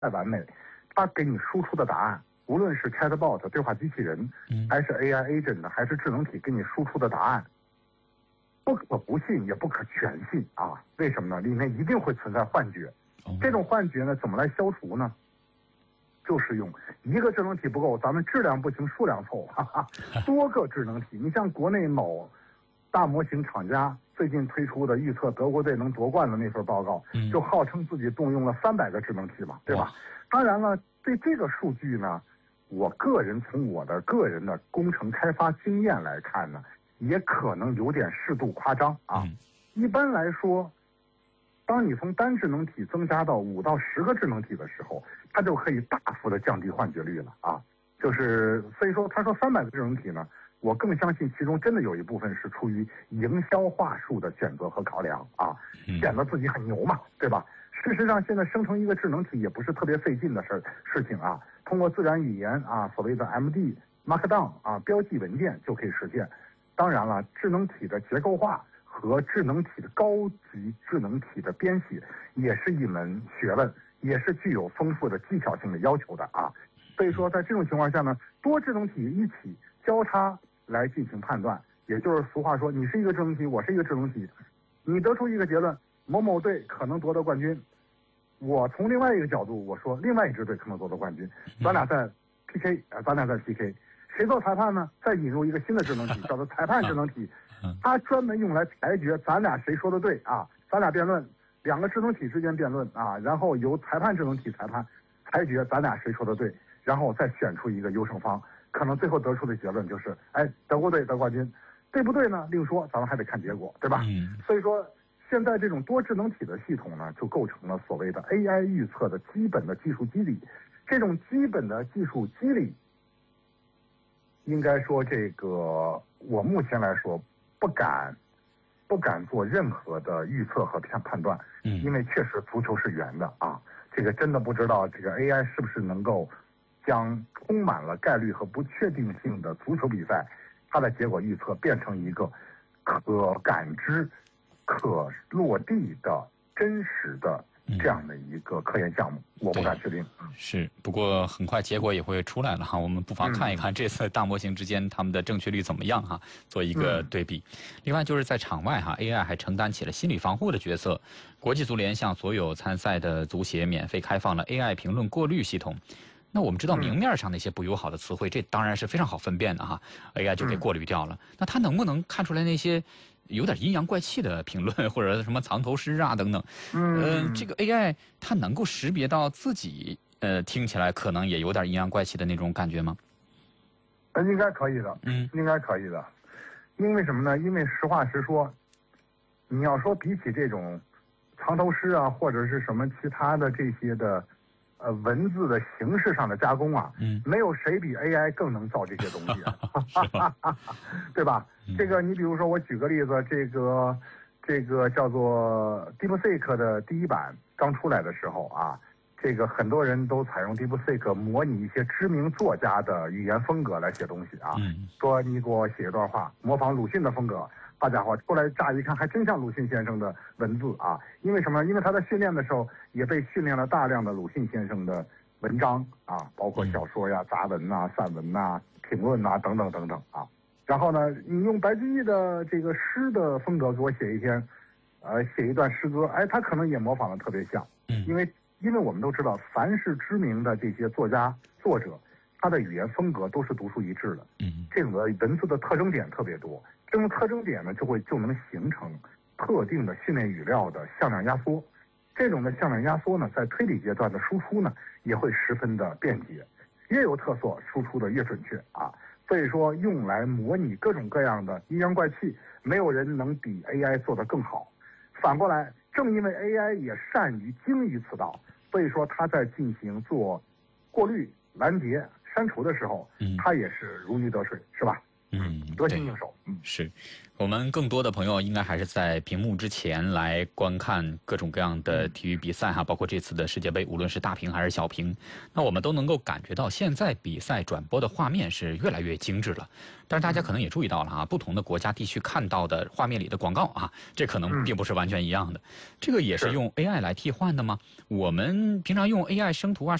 完美，它给你输出的答案，无论是 Chatbot 对话机器人，还是 AI agent， 还是智能体给你输出的答案，不可不信也不可全信啊！为什么呢？里面一定会存在幻觉。这种幻觉呢，怎么来消除呢？就是用一个智能体不够，咱们质量不行，数量凑，多个智能体。你像国内某大模型厂家最近推出的预测德国队能夺冠的那份报告，就号称自己动用了300个智能体嘛，对吧？当然了，对这个数据呢，我个人从我的个人的工程开发经验来看呢，也可能有点适度夸张啊。一般来说，当你从单智能体增加到5到10个智能体的时候，它就可以大幅的降低幻觉率了啊。就是所以说，他说300个智能体呢，我更相信其中真的有一部分是出于营销话术的选择和考量啊，显得自己很牛嘛，对吧？事实上，现在生成一个智能体也不是特别费劲的事情啊，通过自然语言啊，所谓的 MD、Markdown 啊，标记文件就可以实现。当然了，智能体的结构化和智能体的高级智能体的编写也是一门学问，也是具有丰富的技巧性的要求的啊。所以说，在这种情况下呢，多智能体一起交叉来进行判断，也就是俗话说，你是一个智能体，我是一个智能体，你得出一个结论，某某队可能夺得冠军，我从另外一个角度我说另外一支队可能夺得冠军，咱俩在 PK， 咱俩在 PK， 谁做裁判呢？再引入一个新的智能体，叫做裁判智能体，它专门用来裁决咱俩谁说的对啊，咱俩辩论，2个智能体之间辩论啊，然后由裁判智能体裁决咱俩谁说的对，然后再选出一个优胜方，可能最后得出的结论就是，德国队得冠军，对不对呢？另说，咱们还得看结果，对吧？所以说，现在这种多智能体的系统呢，就构成了所谓的 AI 预测的基本的技术机理。这种基本的技术机理，应该说这个我目前来说不敢做任何的预测和判断，因为确实足球是圆的啊，这个真的不知道这个 AI 是不是能够将充满了概率和不确定性的足球比赛，它的结果预测变成一个可感知、可落地的真实的这样的一个科研项目，我不敢确定。 是，不过很快结果也会出来了哈，我们不妨看一看这次大模型之间它们的正确率怎么样哈，做一个对比。另外就是在场外哈 ，AI 还承担起了心理防护的角色。国际足联向所有参赛的足协免费开放了 AI 评论过滤系统。那我们知道明面上那些不友好的词汇，这当然是非常好分辨的哈 ，AI 就给过滤掉了。那它能不能看出来那些有点阴阳怪气的评论，或者什么藏头诗啊等等？这个 AI 它能够识别到自己听起来可能也有点阴阳怪气的那种感觉吗？ 应该可以的，应该可以的。因为什么呢？因为实话实说，你要说比起这种藏头诗啊，或者是什么其他的这些的。文字的形式上的加工啊，没有谁比 AI 更能造这些东西，对吧？这个你比如说，我举个例子，这个叫做 DeepSeek 的第1版刚出来的时候啊，这个很多人都采用 DeepSeek 模拟一些知名作家的语言风格来写东西啊，说你给我写一段话，模仿鲁迅的风格。大家伙出来乍一看还真像鲁迅先生的文字啊，因为什么？因为他在训练的时候也被训练了大量的鲁迅先生的文章啊，包括小说呀、杂文啊、散文啊、评论啊等等等等啊。然后呢，你用白居易的这个诗的风格给我写一篇，写一段诗歌，他可能也模仿的特别像，因为我们都知道，凡是知名的这些作家作者，他的语言风格都是独树一帜的，这种的文字的特征点特别多。这种特征点呢，就能形成特定的训练语料的向量压缩。这种的向量压缩呢，在推理阶段的输出呢，也会十分的便捷，越有特色，输出的越准确啊。所以说，用来模拟各种各样的阴阳怪气，没有人能比 AI 做得更好。反过来，正因为 AI 也善于精于此道，所以说它在进行做过滤、拦截、删除的时候，它也是如鱼得水，是吧？ 得心应手。 是。我们更多的朋友应该还是在屏幕之前来观看各种各样的体育比赛哈，包括这次的世界杯，无论是大屏还是小屏，那我们都能够感觉到现在比赛转播的画面是越来越精致了。但是大家可能也注意到了啊，不同的国家地区看到的画面里的广告啊，这可能并不是完全一样的。这个也是用 AI 来替换的吗？我们平常用 AI 生图啊。